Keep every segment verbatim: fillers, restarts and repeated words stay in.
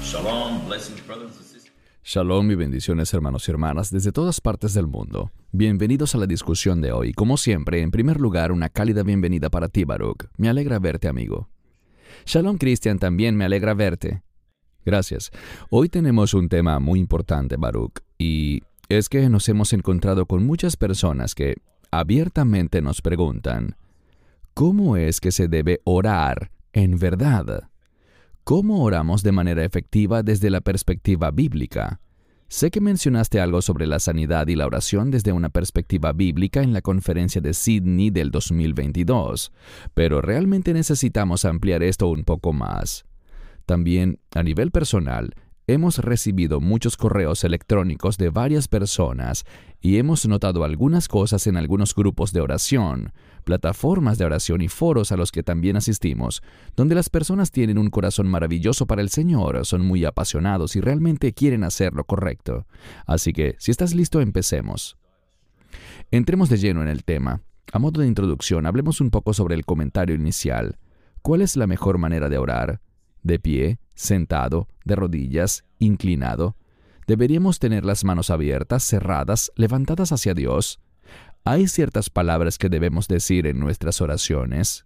Shalom, blessings, brothers and sisters. Shalom y bendiciones, hermanos y hermanas desde todas partes del mundo. Bienvenidos a la discusión de hoy. Como siempre, en primer lugar, una cálida bienvenida para ti, Baruch. Me alegra verte, amigo. Shalom, Cristian, también me alegra verte. Gracias. Hoy tenemos un tema muy importante, Baruch, y es que nos hemos encontrado con muchas personas que abiertamente nos preguntan, ¿cómo es que se debe orar en verdad? ¿Cómo oramos de manera efectiva desde la perspectiva bíblica? Sé que mencionaste algo sobre la sanidad y la oración desde una perspectiva bíblica en la conferencia de Sydney del dos mil veintidós, pero realmente necesitamos ampliar esto un poco más. También, a nivel personal, hemos recibido muchos correos electrónicos de varias personas y hemos notado algunas cosas en algunos grupos de oración, plataformas de oración y foros a los que también asistimos, donde las personas tienen un corazón maravilloso para el Señor, son muy apasionados y realmente quieren hacer lo correcto. Así que, si estás listo, empecemos. Entremos de lleno en el tema. A modo de introducción, hablemos un poco sobre el comentario inicial. ¿Cuál es la mejor manera de orar? ¿De pie, sentado, de rodillas, inclinado? ¿Deberíamos tener las manos abiertas, cerradas, levantadas hacia Dios? ¿Hay ciertas palabras que debemos decir en nuestras oraciones?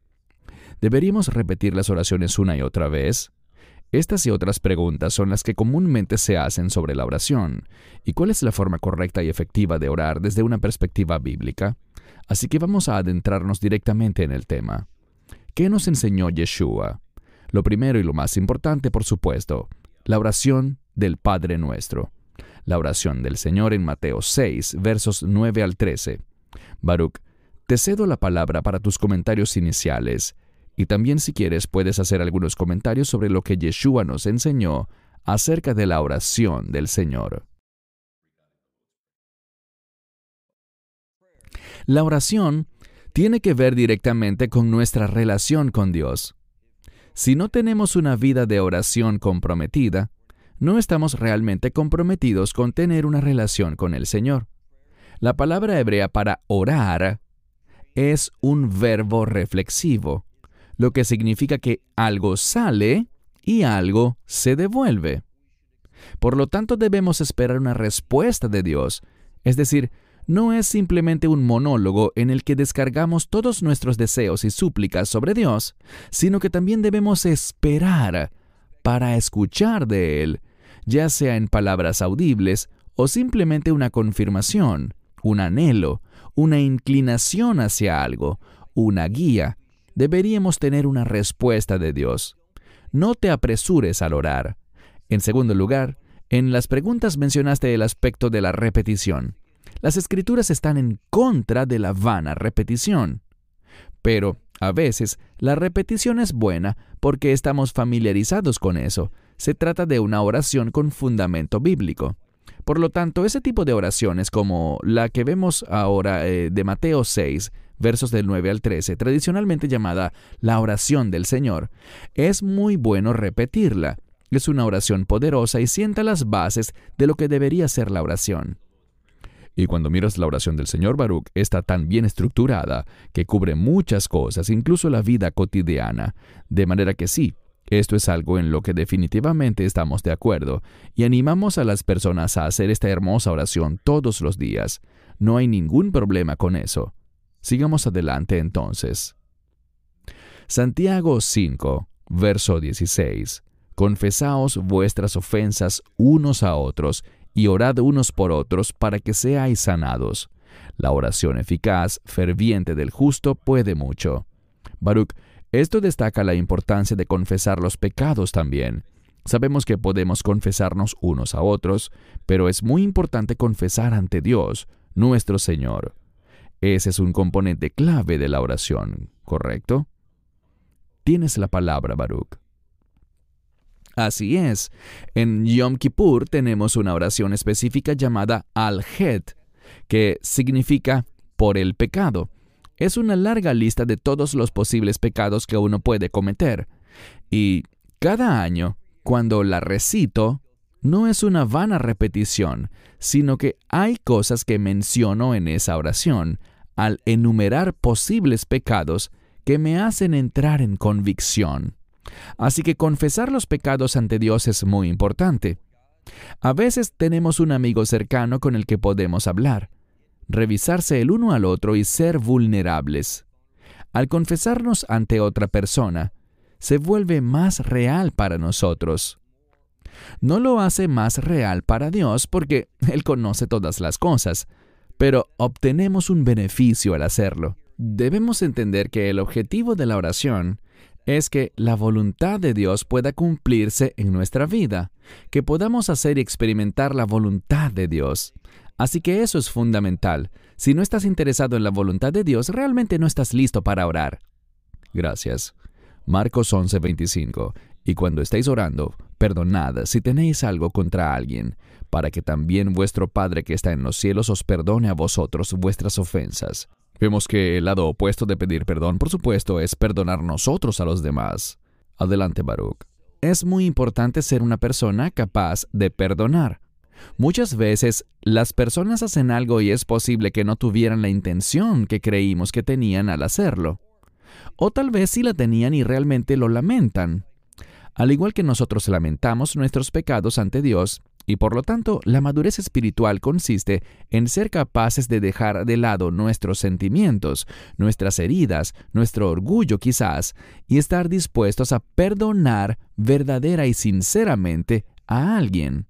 ¿Deberíamos repetir las oraciones una y otra vez? Estas y otras preguntas son las que comúnmente se hacen sobre la oración. ¿Y cuál es la forma correcta y efectiva de orar desde una perspectiva bíblica? Así que vamos a adentrarnos directamente en el tema. ¿Qué nos enseñó Yeshua? Lo primero y lo más importante, por supuesto, la oración del Padre Nuestro. La oración del Señor en Mateo seis, versos nueve al trece. Baruch, te cedo la palabra para tus comentarios iniciales, y también si quieres puedes hacer algunos comentarios sobre lo que Yeshua nos enseñó acerca de la oración del Señor. La oración tiene que ver directamente con nuestra relación con Dios. Si no tenemos una vida de oración comprometida, no estamos realmente comprometidos con tener una relación con el Señor. La palabra hebrea para orar es un verbo reflexivo, lo que significa que algo sale y algo se devuelve. Por lo tanto, debemos esperar una respuesta de Dios, es decir, no es simplemente un monólogo en el que descargamos todos nuestros deseos y súplicas sobre Dios, sino que también debemos esperar para escuchar de Él, ya sea en palabras audibles o simplemente una confirmación, un anhelo, una inclinación hacia algo, una guía. Deberíamos tener una respuesta de Dios. No te apresures al orar. En segundo lugar, en las preguntas mencionaste el aspecto de la repetición. Las Escrituras están en contra de la vana repetición. Pero, a veces, la repetición es buena porque estamos familiarizados con eso. Se trata de una oración con fundamento bíblico. Por lo tanto, ese tipo de oraciones como la que vemos ahora eh, de Mateo seis, versos del nueve al trece, tradicionalmente llamada la oración del Señor, es muy bueno repetirla. Es una oración poderosa y sienta las bases de lo que debería ser la oración. Y cuando miras la oración del Señor, Baruch, está tan bien estructurada que cubre muchas cosas, incluso la vida cotidiana. De manera que sí, esto es algo en lo que definitivamente estamos de acuerdo, y animamos a las personas a hacer esta hermosa oración todos los días. No hay ningún problema con eso. Sigamos adelante entonces. Santiago cinco, verso dieciséis. Confesaos vuestras ofensas unos a otros, y orad unos por otros para que seáis sanados. La oración eficaz, ferviente del justo, puede mucho. Baruch, esto destaca la importancia de confesar los pecados también. Sabemos que podemos confesarnos unos a otros, pero es muy importante confesar ante Dios, nuestro Señor. Ese es un componente clave de la oración, ¿correcto? Tienes la palabra, Baruch. Así es. En Yom Kippur tenemos una oración específica llamada Al-Het, que significa por el pecado. Es una larga lista de todos los posibles pecados que uno puede cometer. Y cada año, cuando la recito, no es una vana repetición, sino que hay cosas que menciono en esa oración al enumerar posibles pecados que me hacen entrar en convicción. Así que confesar los pecados ante Dios es muy importante. A veces tenemos un amigo cercano con el que podemos hablar, revisarse el uno al otro y ser vulnerables. Al confesarnos ante otra persona, se vuelve más real para nosotros. No lo hace más real para Dios porque Él conoce todas las cosas, pero obtenemos un beneficio al hacerlo. Debemos entender que el objetivo de la oración es que la voluntad de Dios pueda cumplirse en nuestra vida, que podamos hacer y experimentar la voluntad de Dios. Así que eso es fundamental. Si no estás interesado en la voluntad de Dios, realmente no estás listo para orar. Gracias. Marcos once veinticinco. Y cuando estéis orando, perdonad si tenéis algo contra alguien, para que también vuestro Padre que está en los cielos os perdone a vosotros vuestras ofensas. Vemos que el lado opuesto de pedir perdón, por supuesto, es perdonar nosotros a los demás. Adelante, Baruch. Es muy importante ser una persona capaz de perdonar. Muchas veces, las personas hacen algo y es posible que no tuvieran la intención que creímos que tenían al hacerlo. O tal vez sí la tenían y realmente lo lamentan. Al igual que nosotros lamentamos nuestros pecados ante Dios, y por lo tanto, la madurez espiritual consiste en ser capaces de dejar de lado nuestros sentimientos, nuestras heridas, nuestro orgullo quizás, y estar dispuestos a perdonar verdadera y sinceramente a alguien.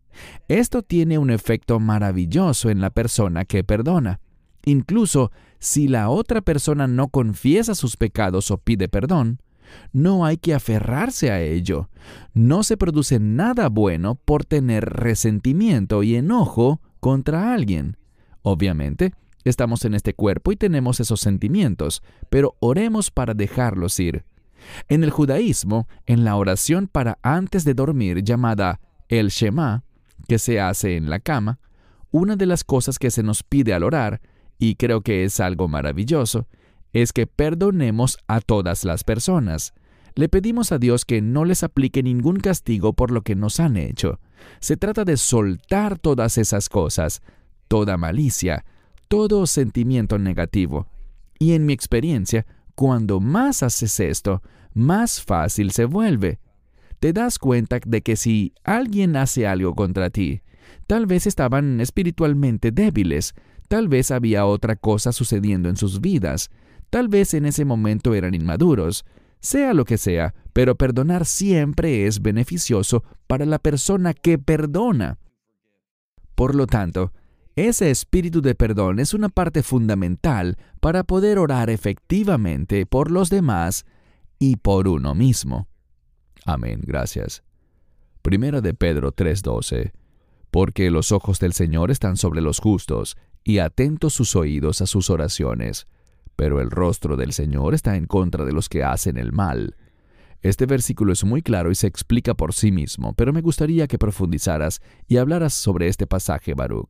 Esto tiene un efecto maravilloso en la persona que perdona. Incluso si la otra persona no confiesa sus pecados o pide perdón, no hay que aferrarse a ello. No se produce nada bueno por tener resentimiento y enojo contra alguien. Obviamente, estamos en este cuerpo y tenemos esos sentimientos, pero oremos para dejarlos ir. En el judaísmo, en la oración para antes de dormir llamada el Shema, que se hace en la cama, una de las cosas que se nos pide al orar, y creo que es algo maravilloso, es que perdonemos a todas las personas. Le pedimos a Dios que no les aplique ningún castigo por lo que nos han hecho. Se trata de soltar todas esas cosas, toda malicia, todo sentimiento negativo. Y en mi experiencia, cuando más haces esto, más fácil se vuelve. Te das cuenta de que si alguien hace algo contra ti, tal vez estaban espiritualmente débiles, tal vez había otra cosa sucediendo en sus vidas, tal vez en ese momento eran inmaduros, sea lo que sea, pero perdonar siempre es beneficioso para la persona que perdona. Por lo tanto, ese espíritu de perdón es una parte fundamental para poder orar efectivamente por los demás y por uno mismo. Amén, gracias. Primera de Pedro tres doce. Porque los ojos del Señor están sobre los justos, y atentos sus oídos a sus oraciones. Pero el rostro del Señor está en contra de los que hacen el mal. Este versículo es muy claro y se explica por sí mismo, pero me gustaría que profundizaras y hablaras sobre este pasaje, Baruch.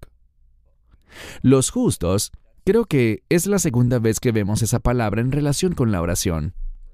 Los justos, creo que es la segunda vez que vemos esa palabra en relación con la oración.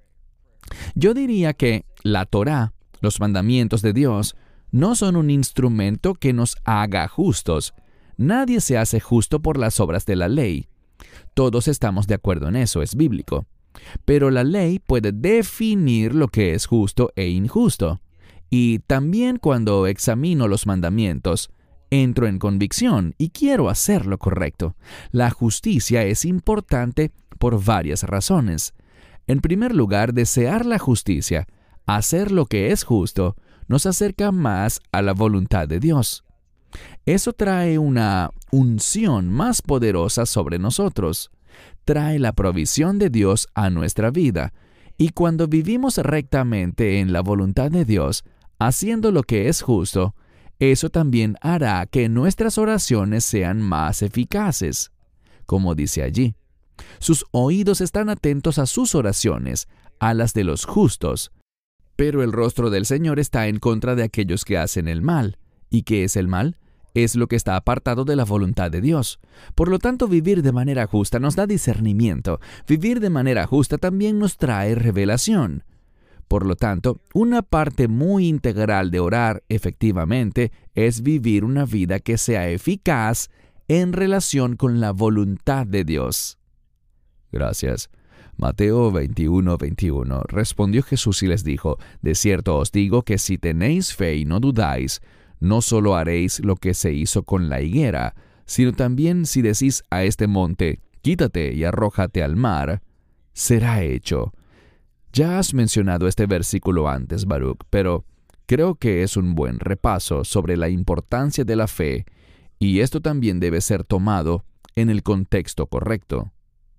Yo diría que la Torá, los mandamientos de Dios, no son un instrumento que nos haga justos. Nadie se hace justo por las obras de la ley. Todos estamos de acuerdo en eso, es bíblico. Pero la ley puede definir lo que es justo e injusto. Y también cuando examino los mandamientos, entro en convicción y quiero hacer lo correcto. La justicia es importante por varias razones. En primer lugar, desear la justicia, hacer lo que es justo, nos acerca más a la voluntad de Dios. Eso trae una unción más poderosa sobre nosotros. Trae la provisión de Dios a nuestra vida. Y cuando vivimos rectamente en la voluntad de Dios, haciendo lo que es justo, eso también hará que nuestras oraciones sean más eficaces. Como dice allí, sus oídos están atentos a sus oraciones, a las de los justos. Pero el rostro del Señor está en contra de aquellos que hacen el mal. ¿Y qué es el mal? Es lo que está apartado de la voluntad de Dios. Por lo tanto, vivir de manera justa nos da discernimiento. Vivir de manera justa también nos trae revelación. Por lo tanto, una parte muy integral de orar efectivamente es vivir una vida que sea eficaz en relación con la voluntad de Dios. Gracias. Mateo veintiuno, veintiuno. Respondió Jesús y les dijo, de cierto os digo que si tenéis fe y no dudáis, no solo haréis lo que se hizo con la higuera, sino también si decís a este monte, quítate y arrójate al mar, será hecho. Ya has mencionado este versículo antes, Baruch, pero creo que es un buen repaso sobre la importancia de la fe, y esto también debe ser tomado en el contexto correcto.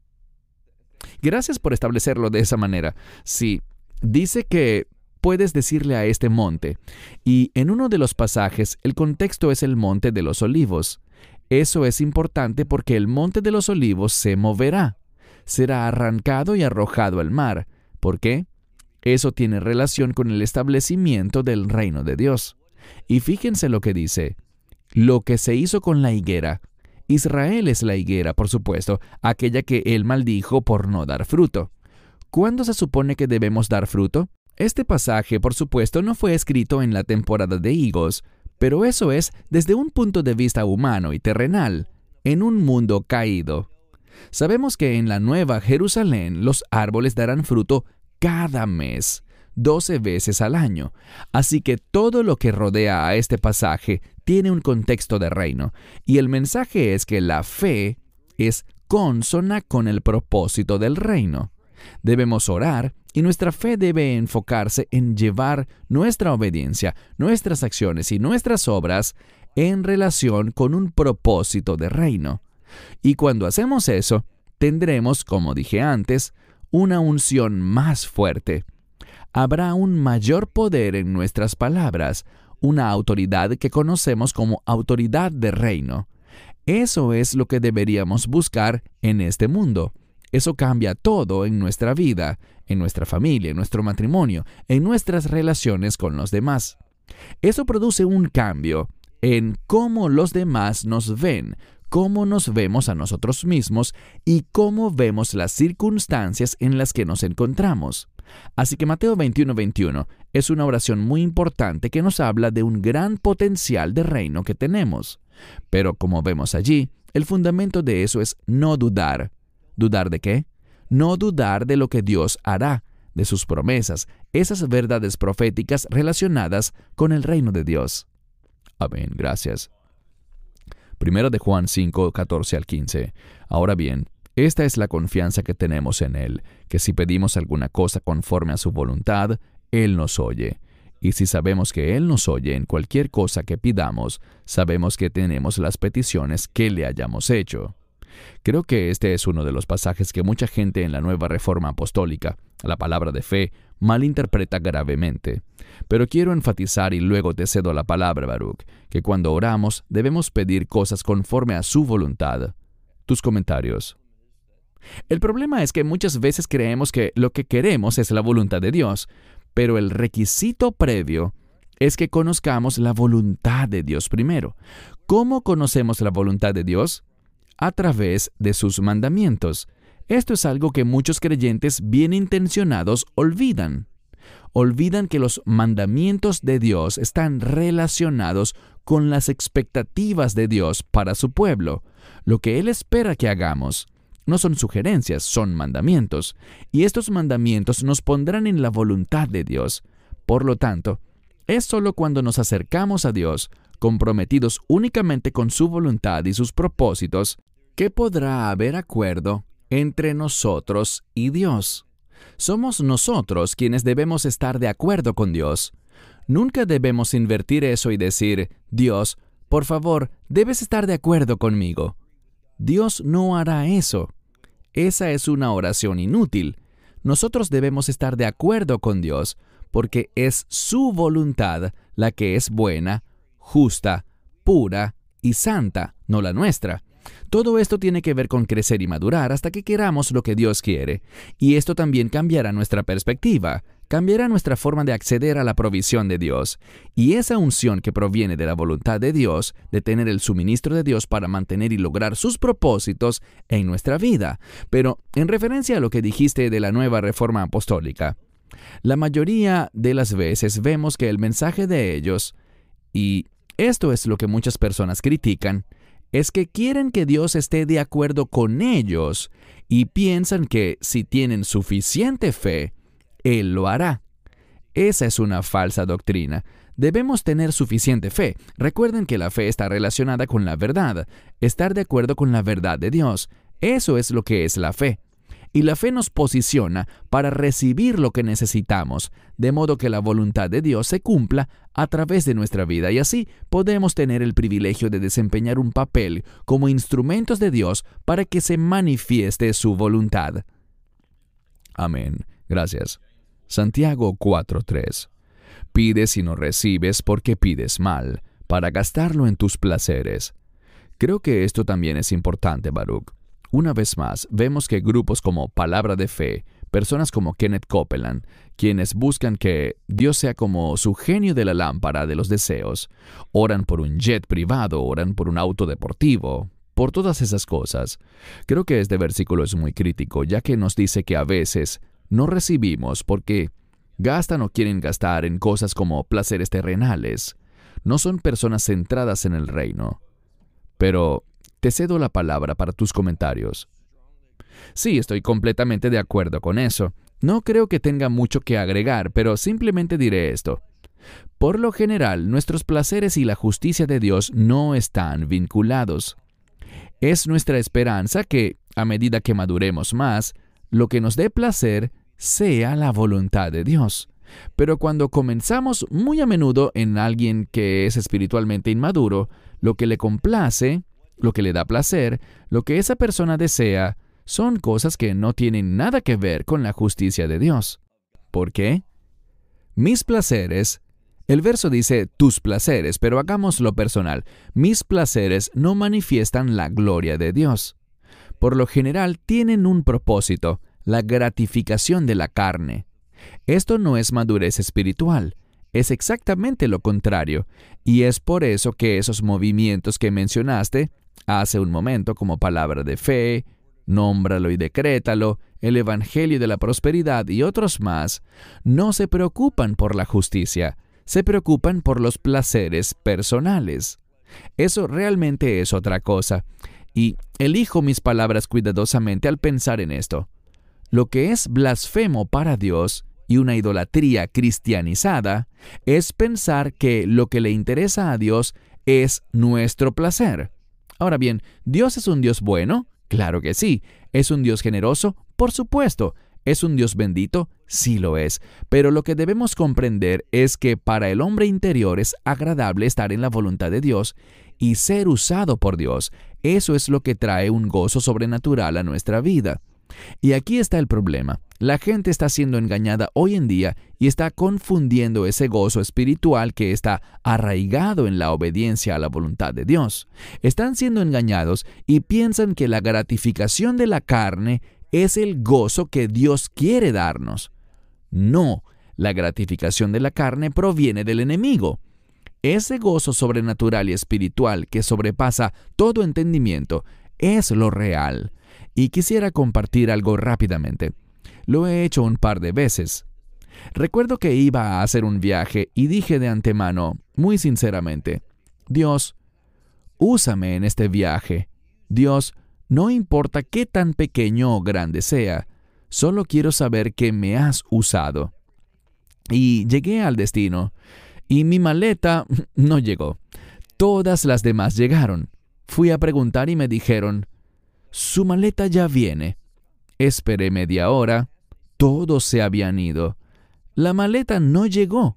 Gracias por establecerlo de esa manera. Sí, dice que puedes decirle a este monte, y en uno de los pasajes el contexto es el monte de los olivos. Eso es importante porque el monte de los olivos se moverá, será arrancado y arrojado al mar. ¿Por qué? Eso tiene relación con el establecimiento del reino de Dios. Y fíjense lo que dice, lo que se hizo con la higuera. Israel es la higuera, por supuesto, aquella que él maldijo por no dar fruto. ¿Cuándo se supone que debemos dar fruto? Este pasaje, por supuesto, no fue escrito en la temporada de higos, pero eso es desde un punto de vista humano y terrenal, en un mundo caído. Sabemos que en la Nueva Jerusalén los árboles darán fruto cada mes, doce veces al año. Así que todo lo que rodea a este pasaje tiene un contexto de reino, y el mensaje es que la fe es consona con el propósito del reino. Debemos orar y nuestra fe debe enfocarse en llevar nuestra obediencia, nuestras acciones y nuestras obras en relación con un propósito de reino. Y cuando hacemos eso, tendremos, como dije antes, una unción más fuerte. Habrá un mayor poder en nuestras palabras, una autoridad que conocemos como autoridad de reino. Eso es lo que deberíamos buscar en este mundo. Eso cambia todo en nuestra vida, en nuestra familia, en nuestro matrimonio, en nuestras relaciones con los demás. Eso produce un cambio en cómo los demás nos ven, cómo nos vemos a nosotros mismos y cómo vemos las circunstancias en las que nos encontramos. Así que Mateo veintiuno, veintiuno es una oración muy importante que nos habla de un gran potencial de reino que tenemos. Pero como vemos allí, el fundamento de eso es no dudar. ¿Dudar de qué? No dudar de lo que Dios hará, de sus promesas, esas verdades proféticas relacionadas con el reino de Dios. Amén, gracias. Primero de Juan cinco, catorce al quince. Ahora bien, esta es la confianza que tenemos en Él, que si pedimos alguna cosa conforme a su voluntad, Él nos oye. Y si sabemos que Él nos oye en cualquier cosa que pidamos, sabemos que tenemos las peticiones que le hayamos hecho. Creo que este es uno de los pasajes que mucha gente en la Nueva Reforma Apostólica, la palabra de fe, malinterpreta gravemente. Pero quiero enfatizar, y luego te cedo la palabra, Baruch, que cuando oramos debemos pedir cosas conforme a su voluntad. Tus comentarios. El problema es que muchas veces creemos que lo que queremos es la voluntad de Dios, pero el requisito previo es que conozcamos la voluntad de Dios primero. ¿Cómo conocemos la voluntad de Dios? A través de sus mandamientos. Esto es algo que muchos creyentes bien intencionados olvidan. Olvidan que los mandamientos de Dios están relacionados con las expectativas de Dios para su pueblo. Lo que Él espera que hagamos no son sugerencias, son mandamientos. Y estos mandamientos nos pondrán en la voluntad de Dios. Por lo tanto, es solo cuando nos acercamos a Dios, comprometidos únicamente con su voluntad y sus propósitos, que podrá haber acuerdo entre nosotros y Dios. Somos nosotros quienes debemos estar de acuerdo con Dios. Nunca debemos invertir eso y decir, Dios, por favor, debes estar de acuerdo conmigo. Dios no hará eso. Esa es una oración inútil. Nosotros debemos estar de acuerdo con Dios, porque es su voluntad la que es buena, justa, pura y santa, no la nuestra. Todo esto tiene que ver con crecer y madurar hasta que queramos lo que Dios quiere. Y esto también cambiará nuestra perspectiva, cambiará nuestra forma de acceder a la provisión de Dios. Y esa unción que proviene de la voluntad de Dios, de tener el suministro de Dios para mantener y lograr sus propósitos en nuestra vida. Pero en referencia a lo que dijiste de la Nueva Reforma Apostólica, la mayoría de las veces vemos que el mensaje de ellos, y esto es lo que muchas personas critican, es que quieren que Dios esté de acuerdo con ellos y piensan que si tienen suficiente fe, Él lo hará. Esa es una falsa doctrina. Debemos tener suficiente fe. Recuerden que la fe está relacionada con la verdad, estar de acuerdo con la verdad de Dios. Eso es lo que es la fe. Y la fe nos posiciona para recibir lo que necesitamos, de modo que la voluntad de Dios se cumpla a través de nuestra vida, y así podemos tener el privilegio de desempeñar un papel como instrumentos de Dios para que se manifieste su voluntad. Amén. Gracias. Santiago cuatro tres. Pides y no recibes porque pides mal, para gastarlo en tus placeres. Creo que esto también es importante, Baruch. Una vez más, vemos que grupos como Palabra de Fe, personas como Kenneth Copeland, quienes buscan que Dios sea como su genio de la lámpara de los deseos, oran por un jet privado, oran por un auto deportivo, por todas esas cosas. Creo que este versículo es muy crítico, ya que nos dice que a veces no recibimos porque gastan o quieren gastar en cosas como placeres terrenales. No son personas centradas en el reino. Pero te cedo la palabra para tus comentarios. Sí, estoy completamente de acuerdo con eso. No creo que tenga mucho que agregar, pero simplemente diré esto. Por lo general, nuestros placeres y la justicia de Dios no están vinculados. Es nuestra esperanza que, a medida que maduremos más, lo que nos dé placer sea la voluntad de Dios. Pero cuando comenzamos muy a menudo en alguien que es espiritualmente inmaduro, lo que le complace, lo que le da placer, lo que esa persona desea, son cosas que no tienen nada que ver con la justicia de Dios. ¿Por qué? Mis placeres, el verso dice tus placeres, pero hagámoslo personal. Mis placeres no manifiestan la gloria de Dios. Por lo general tienen un propósito, la gratificación de la carne. Esto no es madurez espiritual, es exactamente lo contrario, y es por eso que esos movimientos que mencionaste hace un momento como Palabra de Fe, Nómbralo y Decrétalo, el Evangelio de la Prosperidad y otros más, no se preocupan por la justicia, se preocupan por los placeres personales. Eso realmente es otra cosa, y elijo mis palabras cuidadosamente al pensar en esto. Lo que es blasfemo para Dios y una idolatría cristianizada es pensar que lo que le interesa a Dios es nuestro placer. Ahora bien, ¿Dios es un Dios bueno? Claro que sí. ¿Es un Dios generoso? Por supuesto. ¿Es un Dios bendito? Sí lo es. Pero lo que debemos comprender es que para el hombre interior es agradable estar en la voluntad de Dios y ser usado por Dios. Eso es lo que trae un gozo sobrenatural a nuestra vida. Y aquí está el problema. La gente está siendo engañada hoy en día y está confundiendo ese gozo espiritual que está arraigado en la obediencia a la voluntad de Dios. Están siendo engañados y piensan que la gratificación de la carne es el gozo que Dios quiere darnos. No, la gratificación de la carne proviene del enemigo. Ese gozo sobrenatural y espiritual que sobrepasa todo entendimiento es lo real. Y quisiera compartir algo rápidamente. Lo he hecho un par de veces. Recuerdo que iba a hacer un viaje y dije de antemano, muy sinceramente, Dios, úsame en este viaje. Dios, no importa qué tan pequeño o grande sea, solo quiero saber que me has usado. Y llegué al destino, y mi maleta no llegó. Todas las demás llegaron. Fui a preguntar y me dijeron, su maleta ya viene. Esperé media hora. Todos se habían ido. La maleta no llegó.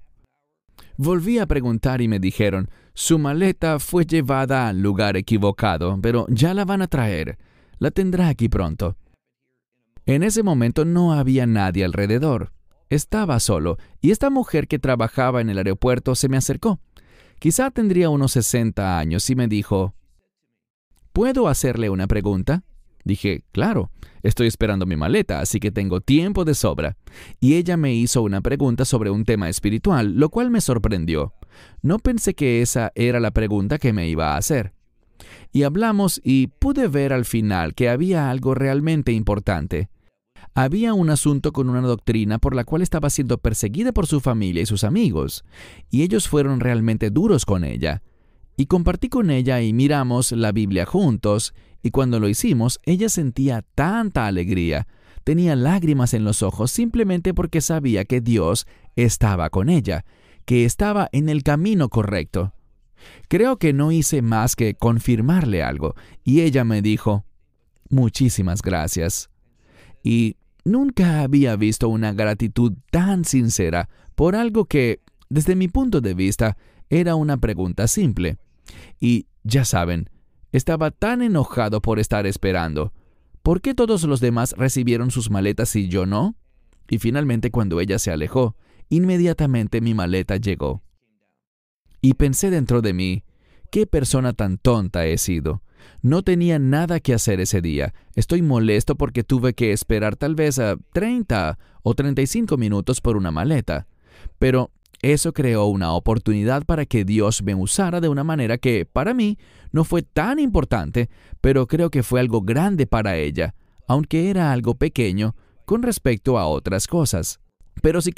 Volví a preguntar y me dijeron, su maleta fue llevada al lugar equivocado, pero ya la van a traer. La tendrá aquí pronto. En ese momento no había nadie alrededor. Estaba solo, y esta mujer que trabajaba en el aeropuerto se me acercó. Quizá tendría unos sesenta años y me dijo, ¿puedo hacerle una pregunta? Dije, claro, estoy esperando mi maleta, así que tengo tiempo de sobra. Y ella me hizo una pregunta sobre un tema espiritual, lo cual me sorprendió. No pensé que esa era la pregunta que me iba a hacer. Y hablamos y pude ver al final que había algo realmente importante. Había un asunto con una doctrina por la cual estaba siendo perseguida por su familia y sus amigos, y ellos fueron realmente duros con ella. Y compartí con ella y miramos la Biblia juntos, y cuando lo hicimos, ella sentía tanta alegría, tenía lágrimas en los ojos simplemente porque sabía que Dios estaba con ella, que estaba en el camino correcto. Creo que no hice más que confirmarle algo, y ella me dijo, «Muchísimas gracias». Y nunca había visto una gratitud tan sincera por algo que, desde mi punto de vista, era una pregunta simple. Y, ya saben, estaba tan enojado por estar esperando. ¿Por qué todos los demás recibieron sus maletas y yo no? Y finalmente, cuando ella se alejó, inmediatamente mi maleta llegó. Y pensé dentro de mí, ¿qué persona tan tonta he sido? No tenía nada que hacer ese día. Estoy molesto porque tuve que esperar tal vez a treinta o treinta y cinco minutos por una maleta. Pero eso creó una oportunidad para que Dios me usara de una manera que, para mí, no fue tan importante, pero creo que fue algo grande para ella, aunque era algo pequeño con respecto a otras cosas. Pero si